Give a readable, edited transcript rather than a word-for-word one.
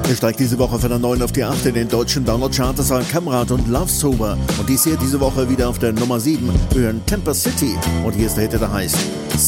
Er steigt diese Woche von der 9 auf die 8 in den deutschen Download-Charts. Das waren Kamrat und Love Sober. Und dies hier diese Woche wieder auf der Nummer 7. Wir hören Temper City. Und hier ist der Hit, der heißt